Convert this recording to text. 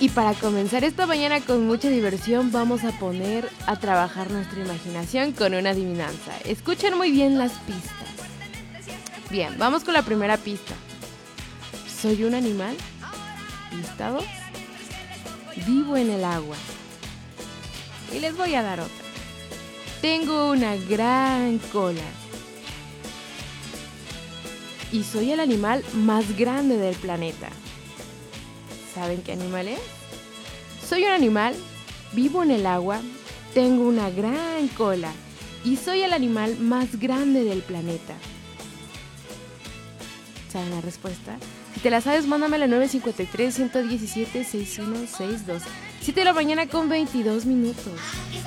Y para comenzar esta mañana con mucha diversión, vamos a poner a trabajar nuestra imaginación con una adivinanza. Escuchen muy bien las pistas. Bien, vamos con la primera pista. ¿Soy un animal? Pista 2. Vivo en el agua. Y les voy a dar otra. Tengo una gran cola. Y soy el animal más grande del planeta. ¿Saben qué animal es? Soy un animal, vivo en el agua, tengo una gran cola y soy el animal más grande del planeta. ¿Saben la respuesta? Si te la sabes, mándamela al 953-117-6162. 7 de la mañana con 22 minutos.